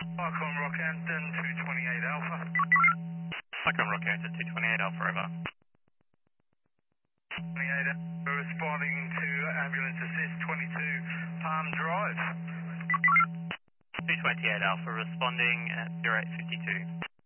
Icon Rockhampton 228 Alpha. Icon Rockhampton 228 Alpha, over. 28 Alpha responding to ambulance assist 22 Palm Drive. 228 Alpha responding at 0852.